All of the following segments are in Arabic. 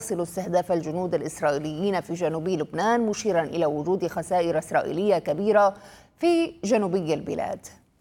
استهداف الجنود الإسرائيليين في جنوب لبنان، مشيرا إلى وجود خسائر إسرائيلية كبيرة في جنوبي البلاد.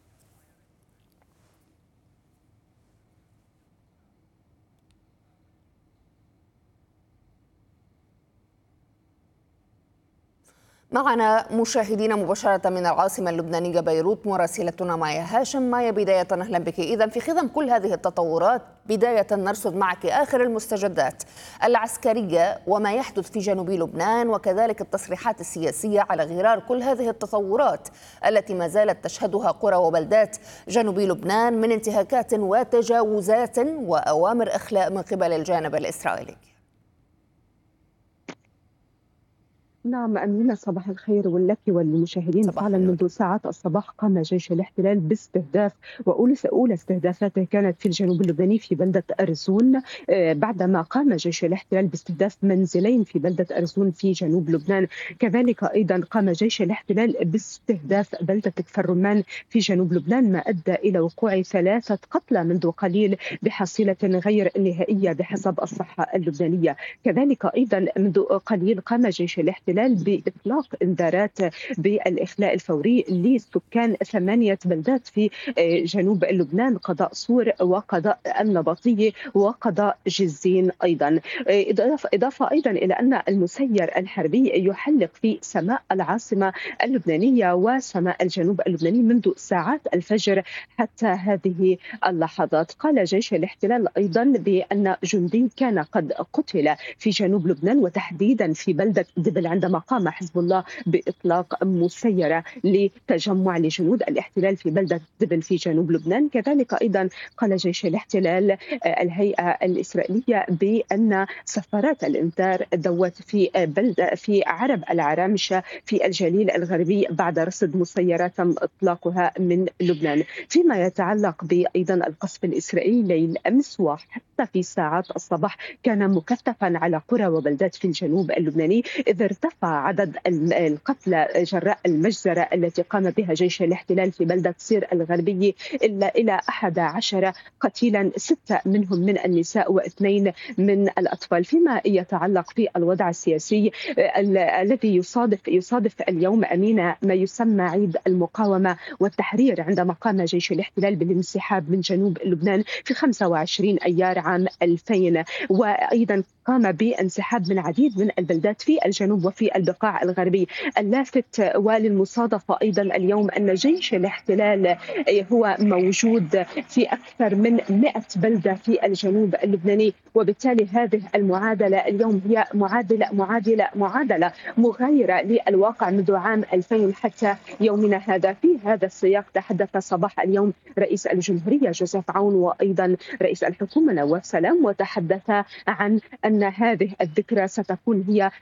معنا مشاهدين مباشرة من العاصمة اللبنانية بيروت مراسلتنا مايا هاشم. مايا، بداية أهلا بك. إذا في خضم كل هذه التطورات، بداية نرصد معك آخر المستجدات العسكرية وما يحدث في جنوب لبنان، وكذلك التصريحات السياسية على غرار كل هذه التطورات التي ما زالت تشهدها قرى وبلدات جنوب لبنان من انتهاكات وتجاوزات وأوامر إخلاء من قبل الجانب الإسرائيلي. نعم أمينة، صباح الخير ولك وللمشاهدين. فعلا منذ ساعات الصباح قام جيش الاحتلال باستهداف، وأولى استهدافاته كانت في الجنوب اللبناني في بلدة أرزون، بعدما قام جيش الاحتلال باستهداف منزلين في بلدة أرزون في جنوب لبنان. كذلك أيضا قام جيش الاحتلال باستهداف بلدة كفر رمان في جنوب لبنان، ما أدى إلى وقوع 3 قتلى منذ قليل بحصيلة غير نهائية بحسب الصحة اللبنانية. كذلك أيضا منذ قليل قام جيش الاحتلال بإطلاق إنذارات بالإخلاء الفوري لسكان 8 بلدات في جنوب لبنان: قضاء صور، وقضاء النبطية، وقضاء جزين أيضا. إضافة أيضا إلى أن المسير الحربي يحلق في سماء العاصمة اللبنانية وسماء الجنوب اللبناني منذ ساعات الفجر حتى هذه اللحظات. قال جيش الاحتلال أيضا بأن جندي كان قد قتل في جنوب لبنان، وتحديدا في بلدة دبل، عندما قام حزب الله بإطلاق مسيرة لتجمع لجنود الاحتلال في بلدة دبل في جنوب لبنان. كذلك أيضا قال جيش الاحتلال الهيئة الإسرائيلية بأن سفارات الإنذار دوت في عرب العرامشة في الجليل الغربي بعد رصد مسيرات تم إطلاقها من لبنان. فيما يتعلق بأيضا القصف الإسرائيلي ليل أمس وحتى في ساعات الصباح كان مكثفا على قرى وبلدات في الجنوب اللبناني، إذ ارتفع عدد القتلى جراء المجزرة التي قام بها جيش الاحتلال في بلدة سير الغربي إلى 11 قتيلا، 6 منهم من النساء و2 من الأطفال. فيما يتعلق بالوضع السياسي الذي يصادف اليوم أمينة ما يسمى عيد المقاومة والتحرير، عندما قام جيش الاحتلال بالانسحاب من جنوب لبنان في 25 أيار عام 2000، وأيضا قام بانسحاب من عديد من البلدات في الجنوب وفي البقاع الغربي. اللافت وللمصادفة أيضا اليوم أن جيش الاحتلال هو موجود في أكثر من 100 بلدة في الجنوب اللبناني، وبالتالي هذه المعادلة اليوم هي معادلة مغايرة للواقع منذ عام 2000 حتى يومنا هذا. في هذا السياق تحدث صباح اليوم رئيس الجمهورية جوزيف عون وأيضا رئيس الحكومة نواف سلام، وتحدث عن أن هذه الذكرى ستكون هي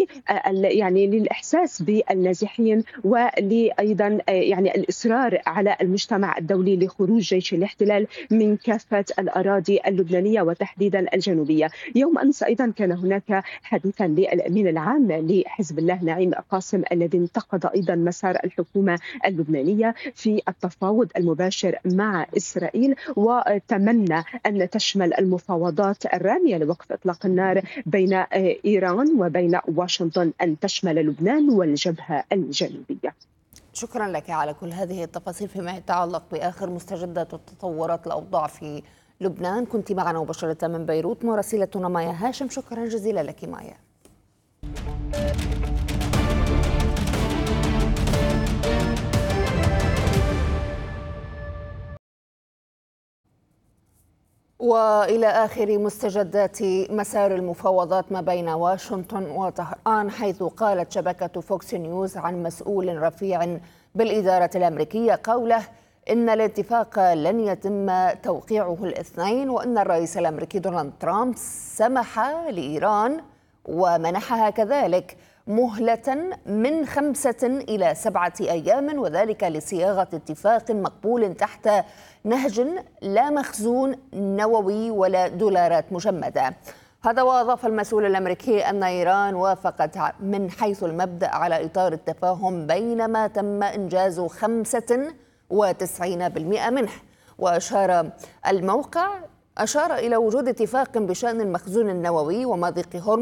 للإحساس بالنازحين، ولأيضا الإصرار على المجتمع الدولي لخروج جيش الاحتلال من كافة الأراضي اللبنانية وتحديدا الجنوبية. يوم أمس أيضا كان هناك حديثا للأمين العام لحزب الله نعيم قاسم، الذي انتقد أيضا مسار الحكومة اللبنانية في التفاوض المباشر مع إسرائيل، وتمنى أن تشمل المفاوضات الرامية لوقف إطلاق النار بين إيران وبين واشنطن أن تشمل لبنان والجبهة الجنوبية. شكرا لك على كل هذه التفاصيل فيما يتعلق بآخر مستجدات وتطورات الأوضاع في لبنان. كنت معنا مباشرة من بيروت مراسلتنا مايا هاشم. شكرا جزيلا لك مايا. وإلى آخر مستجدات مسار المفاوضات ما بين واشنطن وطهران، حيث قالت شبكة فوكس نيوز عن مسؤول رفيع بالإدارة الأمريكية قوله إن الاتفاق لن يتم توقيعه الاثنين، وأن الرئيس الأمريكي دونالد ترامب سمح لإيران ومنحها كذلك مهلة من 5 إلى 7 أيام، وذلك لصياغة اتفاق مقبول تحت نهج لا مخزون نووي ولا دولارات مجمدة. هذا وأضاف المسؤول الأمريكي أن إيران وافقت من حيث المبدأ على إطار التفاهم بينما تم إنجاز 95% منه. وأشار الموقع أشار إلى وجود اتفاق بشأن المخزون النووي ومضيق هرمز